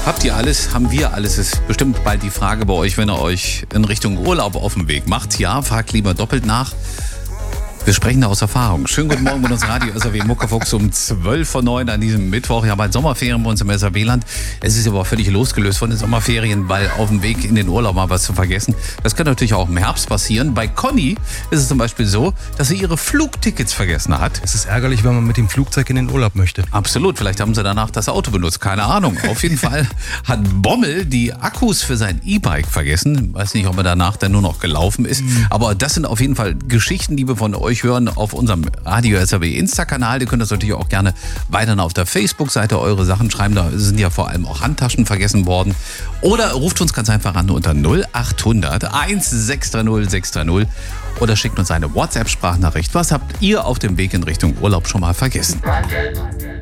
Habt ihr alles? Haben wir alles? Ist bestimmt bald die Frage bei euch, wenn ihr euch in Richtung Urlaub auf den Weg macht. Ja, fragt lieber doppelt nach. Wir sprechen da aus Erfahrung. Schönen guten Morgen mit uns Radio SAW Muckefuchs um 12:09 an diesem Mittwoch. Ja, bald Sommerferien bei uns im SAW-Land. Es ist aber auch völlig losgelöst von den Sommerferien, weil auf dem Weg in den Urlaub mal was zu vergessen. Das kann natürlich auch im Herbst passieren. Bei Conny ist es zum Beispiel so, dass sie ihre Flugtickets vergessen hat. Es ist ärgerlich, wenn man mit dem Flugzeug in den Urlaub möchte. Absolut, vielleicht haben sie danach das Auto benutzt, keine Ahnung. Auf jeden Fall hat Bommel die Akkus für sein E-Bike vergessen. Weiß nicht, ob er danach dann nur noch gelaufen ist. Aber das sind auf jeden Fall Geschichten, die wir von euch hören auf unserem Radio SAW Insta-Kanal. Ihr könnt das natürlich auch gerne weiter auf der Facebook-Seite eure Sachen schreiben. Da sind ja vor allem auch Handtaschen vergessen worden. Oder ruft uns ganz einfach an unter 0800 1630 630 oder schickt uns eine WhatsApp-Sprachnachricht. Was habt ihr auf dem Weg in Richtung Urlaub schon mal vergessen?